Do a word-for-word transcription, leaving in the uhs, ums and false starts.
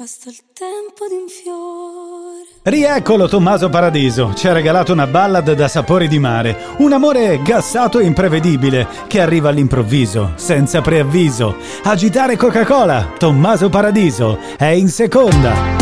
Basta il tempo di un fiore. Rieccolo Tommaso Paradiso, ci ha regalato una ballad da sapori di mare, un amore gassato e imprevedibile che arriva all'improvviso, senza preavviso. Agitare Coca-Cola, Tommaso Paradiso è in seconda.